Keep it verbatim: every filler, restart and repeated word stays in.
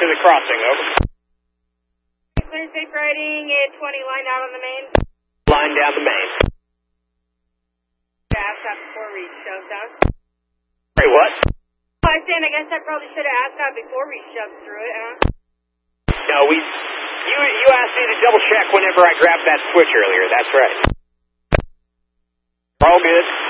to the crossing, over. Clear safe riding at twenty, line down on the main. Line down the main. Ask that before we shove down. Hey, what? Oh, I was saying, I guess I probably should have asked that before we shoved through it, huh? No, we... You, you asked me to double check whenever I grabbed that switch earlier, that's right. All good.